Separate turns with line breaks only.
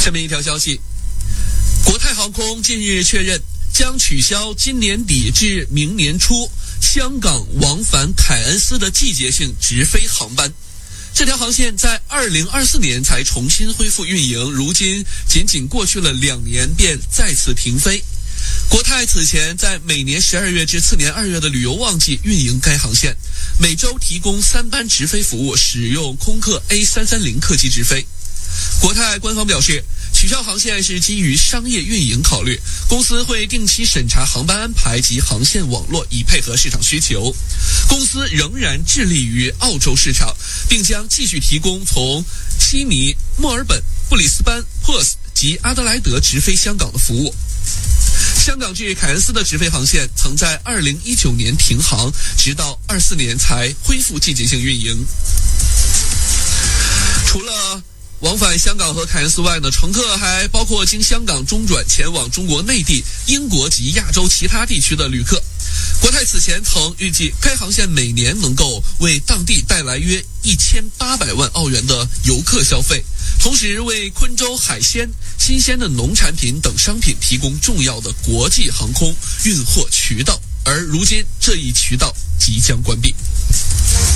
下面一条消息，国泰航空近日确认将取消今年底至明年初香港往返凯恩斯的季节性直飞航班。这条航线在2024年才重新恢复运营，如今仅过去了2年便再次停飞。国泰此前在每年12月至次年2月的旅游旺季运营该航线，每周提供3班直飞服务，使用空客 A330 客机直飞。国泰官方表示，取消航线是基于商业运营考虑，公司会定期审查航班安排及航线网络，以配合市场需求。公司仍然致力于澳洲市场，并将继续提供从悉尼、墨尔本、布里斯班、珀斯及阿德莱德直飞香港的服务。香港至凯恩斯的直飞航线曾在2019年停航，直到24年才恢复季节性运营。除了往返香港和凯恩斯外呢，乘客还包括经香港中转前往中国内地、英国及亚洲其他地区的旅客。国泰此前曾预计该航线每年能够为当地带来约1800万澳元的游客消费，同时为昆州海鲜、新鲜的农产品等商品提供重要的国际航空运货渠道，而如今这一渠道即将关闭。